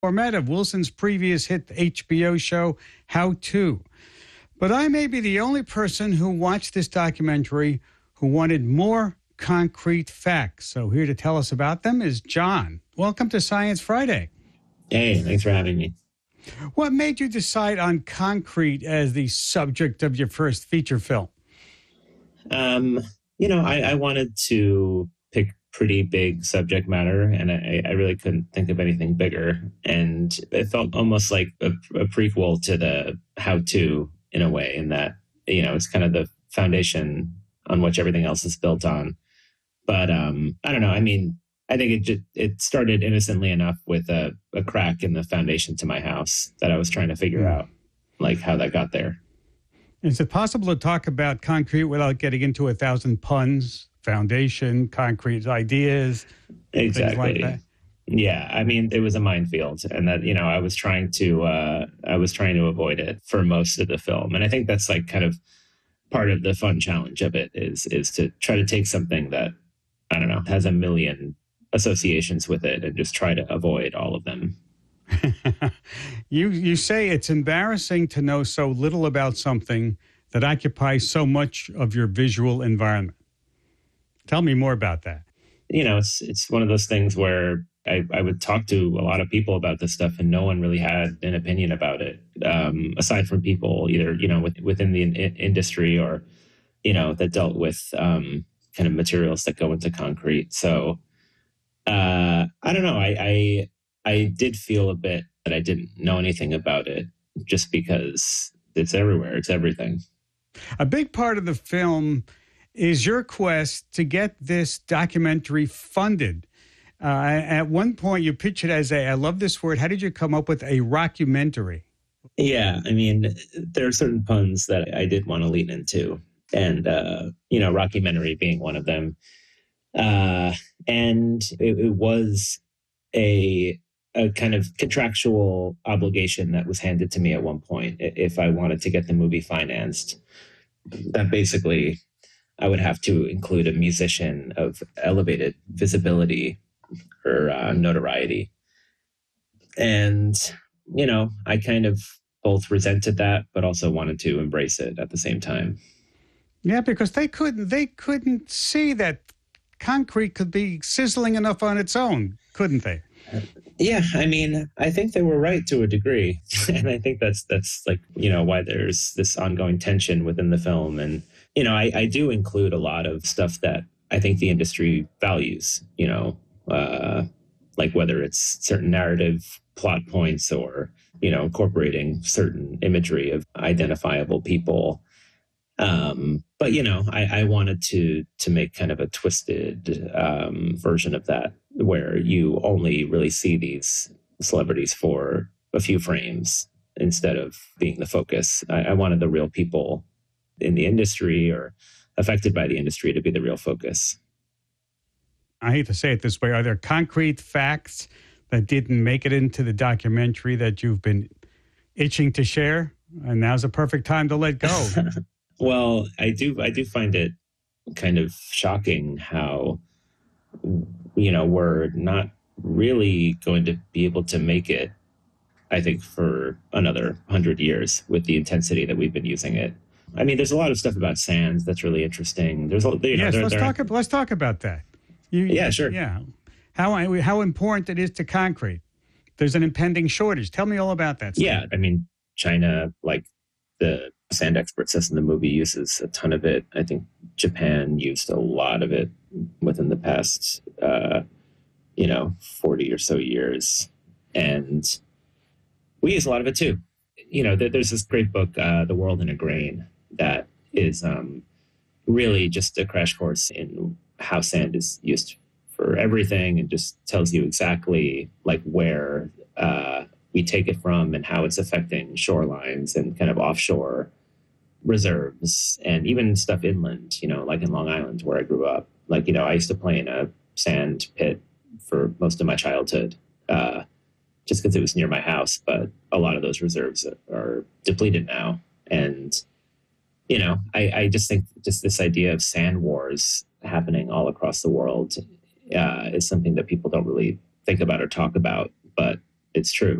Format of Wilson's previous hit HBO show, How To. But I may be the only person who watched this documentary who wanted more concrete facts. So here to tell us about them is John. Welcome to Science Friday. Hey, thanks for having me. What made you decide on concrete as the subject of your first feature film? I wanted to pick pretty big subject matter, and I really couldn't think of anything bigger. And it felt almost like a prequel to the How To in a way, in that, it's kind of the foundation on which everything else is built on. But I don't know. I mean, I think it started innocently enough with a crack in the foundation to my house that I was trying to figure out, like, how that got there. Is it possible to talk about concrete without getting into 1,000 puns? Foundation, concrete ideas, exactly. Things like that? Yeah, I mean, it was a minefield, and that I was trying to avoid it for most of the film, and I think that's like kind of part of the fun challenge of it is to try to take something that, I don't know, has a million associations with it and just try to avoid all of them. You say it's embarrassing to know so little about something that occupies so much of your visual environment. Tell me more about that. It's one of those things where I would talk to a lot of people about this stuff, and no one really had an opinion about it, aside from people either within the industry or that dealt with kind of materials that go into concrete. So I don't know. I did feel a bit that I didn't know anything about it, just because it's everywhere. It's everything. A big part of the film is your quest to get this documentary funded. At one point, you pitched it as I love this word. How did you come up with a rockumentary? Yeah, I mean, there are certain puns that I did want to lean into, and, rockumentary being one of them. And it was a kind of contractual obligation that was handed to me at one point. If I wanted to get the movie financed, that basically I would have to include a musician of elevated visibility or notoriety. And, I kind of both resented that, but also wanted to embrace it at the same time. Yeah, because they couldn't see that concrete could be sizzling enough on its own, couldn't they? Yeah, I mean, I think they were right to a degree. And I think that's like, why there's this ongoing tension within the film. And, I do include a lot of stuff that I think the industry values, like whether it's certain narrative plot points or, incorporating certain imagery of identifiable people. But, I wanted to make kind of a twisted version of that, where you only really see these celebrities for a few frames instead of being the focus. I wanted the real people in the industry or affected by the industry to be the real focus. I hate to say it this way. Are there concrete facts that didn't make it into the documentary that you've been itching to share? And now's the perfect time to let go. Well, I do find it kind of shocking how, we're not really going to be able to make it, I think, for another 100 years with the intensity that we've been using it. I mean, there's a lot of stuff about sand that's really interesting. There's let's talk about that. Yeah, sure. Yeah. How important it is to concrete. There's an impending shortage. Tell me all about that stuff. Yeah, I mean, China, like the sand expert says in the movie, uses a ton of it. I think Japan used a lot of it within the past, 40 or so years. And we use a lot of it too. There's this great book, The World in a Grain, that is really just a crash course in how sand is used for everything, and just tells you exactly like where we take it from and how it's affecting shorelines and kind of offshore reserves and even stuff inland, like in Long Island where I grew up. Like, I used to play in a sand pit for most of my childhood, just because it was near my house. But a lot of those reserves are depleted now. And, I just think just this idea of sand wars happening all across the world is something that people don't really think about or talk about. But it's true.